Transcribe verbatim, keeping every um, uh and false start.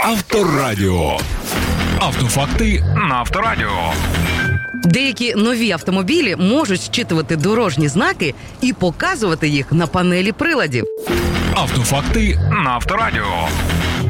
Авторадіо. Автофакти на Авторадіо. Деякі нові автомобілі можуть зчитувати дорожні знаки і показувати їх на панелі приладів. Автофакти на Авторадіо.